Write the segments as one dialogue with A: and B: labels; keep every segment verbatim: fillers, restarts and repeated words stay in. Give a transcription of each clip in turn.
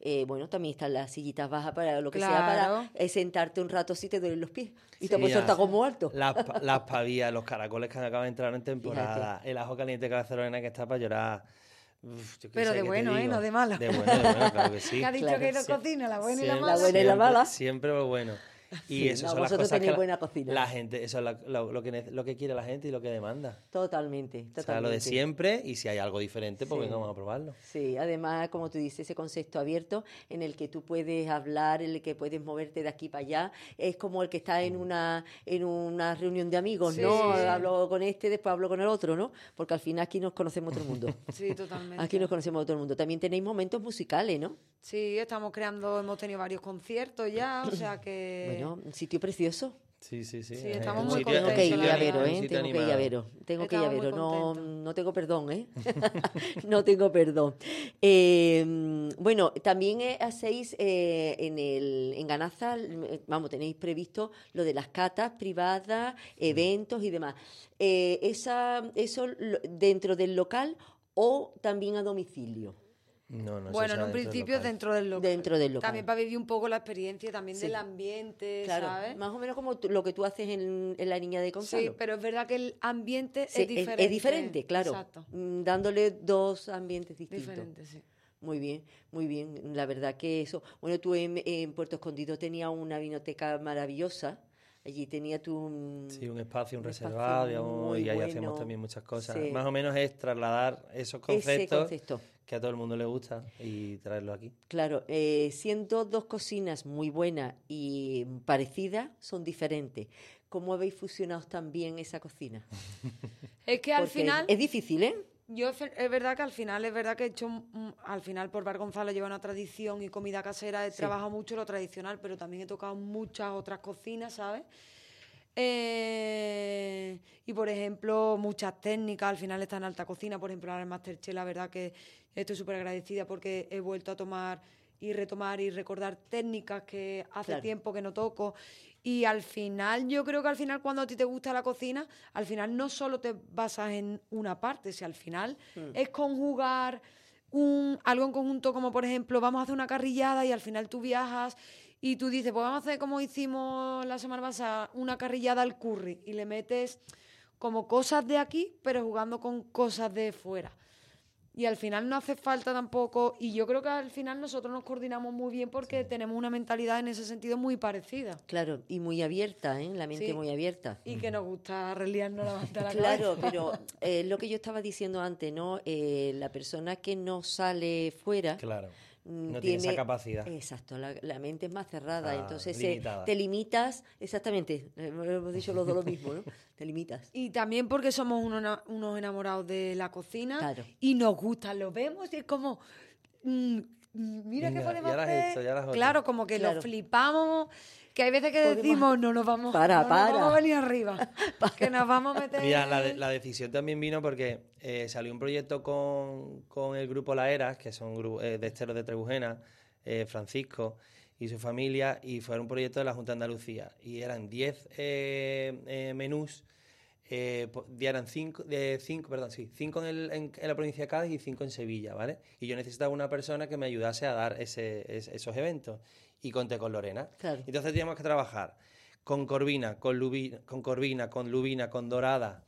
A: eh, bueno, también están las sillitas bajas para lo que
B: Claro.
A: sea, para eh, sentarte un rato si te duelen los pies. Y
C: Sí,
A: te puedes
C: ya.
A: soltar como alto.
C: Las, pa- las pavías, los caracoles que acaban de entrar en temporada, el ajo caliente que hace Lorena que está para llorar. Uf, yo qué
B: Pero
C: sé,
B: de
C: ¿qué te
B: bueno, ¿eh?
C: digo?
B: No de malo.
C: De bueno, de bueno, claro que sí.
B: Que ha dicho
A: Claro,
B: que no
C: sí.
B: cocina, la buena y la
C: Siempre-
B: mala.
A: La buena y la
C: siempre-
A: mala.
C: Siempre lo bueno. Y
A: Sí,
C: eso
A: no,
C: son las
A: vosotros
C: cosas que
A: tenéis
C: la,
A: buena cocina.
C: la gente, eso es la- lo, lo que, nece- lo que quiere la gente y lo que demanda.
A: Totalmente, totalmente.
C: O sea, lo de siempre, y si hay algo diferente, pues
A: Sí.
C: venga, vamos a probarlo.
A: Sí, además, como tú dices, ese concepto abierto en el que tú puedes hablar, en el que puedes moverte de aquí para allá, es como el que está en una en una reunión de amigos,
B: Sí.
A: ¿no? Hablo con este, después hablo con el otro, ¿no? Porque al final aquí nos conocemos todo el mundo.
B: Sí, totalmente.
A: Aquí nos conocemos todo el mundo. También tenéis momentos musicales, ¿no?
B: Sí, estamos creando, hemos tenido varios conciertos ya, o sea que...
A: Bueno, un sitio precioso.
C: Sí, sí, sí.
B: Sí,
C: Es
B: estamos
C: un
B: muy
C: sitio-
A: Tengo
C: es
A: que
C: un
A: ir
C: sitio
A: a
C: ani-
A: veros,
C: es un
A: ¿eh?
C: sitio
A: Tengo que ir a
C: animado.
A: veros. Tengo que ir a
B: Estamos muy
A: veros. No,
B: contentos.
A: no tengo perdón, ¿eh? No tengo perdón. Eh, bueno, también eh, hacéis eh, en el en Ganaza, eh, vamos, tenéis previsto lo de las catas privadas, eventos y demás. Eh, esa, ¿Eso lo- dentro del local o también a domicilio?
C: No, no, eso
B: Bueno, en
C: será
B: un
C: dentro del
B: principio
C: local.
B: dentro del local.
A: Dentro del local.
B: También para vivir un poco la experiencia también
A: Sí.
B: del ambiente,
A: Claro,
B: ¿sabes?
A: más o menos como tú- lo que tú haces en, en La Niña de Gonzalo.
B: Sí, pero es verdad que el ambiente
A: Sí,
B: es diferente.
A: Es diferente, claro.
B: Exacto.
A: Mm, Dándole dos ambientes distintos.
B: Diferente, sí.
A: Muy bien, muy bien. La verdad que eso. Bueno, tú en, en Puerto Escondido tenías una vinoteca maravillosa. Allí tenía tu. mm,
C: Sí, un espacio, un,
A: un espacio
C: reservado, digamos,
A: muy
C: y ahí
A: bueno.
C: hacemos también muchas cosas.
A: Sí.
C: Más o menos es trasladar esos
A: Ese
C: conceptos
A: concepto.
C: que a todo el mundo le gusta y traerlo aquí.
A: Claro, eh, siendo dos cocinas muy buenas y parecidas, son diferentes. ¿Cómo habéis fusionado también esa cocina?
B: Es que al
A: Porque
B: final...
A: Es difícil, ¿eh?
B: Yo es es verdad que al final, es verdad que he hecho, mm, al final por Bar Gonzalo lleva una tradición y comida casera, he
A: Sí.
B: trabajado mucho lo tradicional, pero también he tocado muchas otras cocinas, ¿sabes? Eh, y por ejemplo, muchas técnicas, al final está en alta cocina, por ejemplo, ahora en Masterchef, la verdad que estoy súper agradecida porque he vuelto a tomar y retomar y recordar técnicas que hace
A: Claro.
B: tiempo que no toco. Y al final, yo creo que al final cuando a ti te gusta la cocina, al final no solo te basas en una parte, si al final es conjugar un, algo en conjunto, como por ejemplo, vamos a hacer una carrillada y al final tú viajas y tú dices, pues vamos a hacer como hicimos la semana pasada, una carrillada al curry, y le metes como cosas de aquí, pero jugando con cosas de fuera. Y al final no hace falta tampoco, y yo creo que al final nosotros nos coordinamos muy bien porque tenemos una mentalidad en ese sentido muy parecida.
A: Claro, y muy abierta, ¿eh? La mente
B: Sí.
A: muy abierta.
B: Y que nos gusta reliarnos la manta a la
A: Claro,
B: cabeza.
A: pero eh, lo que yo estaba diciendo antes, ¿no? Eh, la persona que no sale fuera
C: Claro.
A: mm,
C: No tiene esa capacidad.
A: Exacto, la, la mente es más cerrada,
C: Ah,
A: entonces eh,
C: limitada.
A: te limitas, exactamente, eh, hemos dicho los dos lo mismo, ¿no? Te limitas.
B: Y también porque somos unos, unos enamorados de la cocina
A: Claro.
B: y nos gusta, lo vemos y es como, mm, mira
C: Venga,
B: qué podemos
C: y ahora
B: hacer.
C: esto, y ahora otro.
B: Claro, como que
A: Claro.
B: lo flipamos, que hay veces que
A: Podemos-
B: decimos, no nos vamos,
A: Para,
B: no
A: para.
B: nos vamos a venir arriba, que nos vamos a meter...
C: Mira, la, de- la decisión también vino porque eh, salió un proyecto con, con el grupo La Eras, que son gru- eh, de Esteros de Trebujena, eh, Francisco y su familia, y fue un proyecto de la Junta de Andalucía. Y eran diez eh, eh, menús, eh, po- y eran cinco, de cinco, perdón, sí, cinco en, el- en- en la provincia de Cádiz y cinco en Sevilla, ¿vale? Y yo necesitaba una persona que me ayudase a dar ese, ese- esos eventos. Y conté con Lorena.
A: Claro.
C: Entonces teníamos que trabajar con corvina, con, lubi- con corvina, con lubina, con dorada,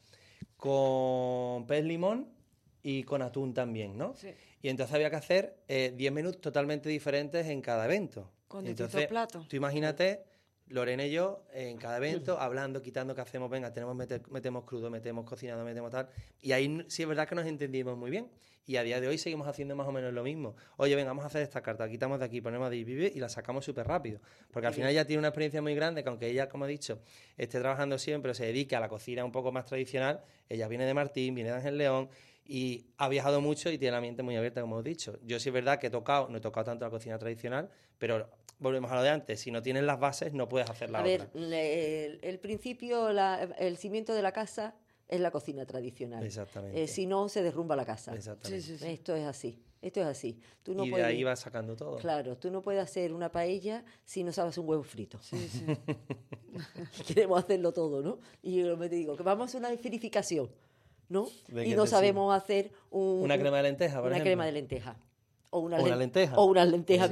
C: con pez limón y con atún también, ¿no?
B: Sí.
C: Y entonces había que hacer eh, diez menús totalmente diferentes en cada evento.
B: Con
C: entonces,
B: distintos platos.
C: tú imagínate, Lorena y yo, en cada evento, hablando, quitando, qué hacemos, venga, tenemos meter- metemos crudo, metemos cocinado, metemos tal. Y ahí n- sí es verdad que nos entendimos muy bien. Y a día de hoy seguimos haciendo más o menos lo mismo. Oye, venga, vamos a hacer esta carta, quitamos de aquí, ponemos de ahí, y la sacamos súper rápido. Porque al final ella tiene una experiencia muy grande, que aunque ella, como he dicho, esté trabajando siempre o se dedique a la cocina un poco más tradicional, ella viene de Martín, viene de Ángel León y ha viajado mucho y tiene la mente muy abierta, como he dicho. Yo sí es verdad que he tocado, no he tocado tanto la cocina tradicional, pero volvemos a lo de antes, si no tienes las bases no puedes hacer la
A: A
C: otra.
A: ver, le- el, el principio, la- el cimiento de la casa es la cocina tradicional.
C: Exactamente.
A: Eh, si no, se derrumba la casa.
C: Exactamente.
B: Sí, sí, sí.
A: Esto es así. Esto es así. Tú no
C: y de
A: puedes,
C: ahí vas sacando todo.
A: Claro, tú no puedes hacer una paella si no sabes un huevo frito.
B: Sí, sí.
A: Queremos hacerlo todo, ¿no? Y yo me digo que vamos a hacer una esferificación, ¿no?
C: Venga,
A: y no
C: te
A: sabemos hacer un,
C: Una crema de lenteja, por
A: una
C: ejemplo.
A: crema de lenteja. O una,
C: O una
A: len-
C: lenteja.
A: O unas lentejas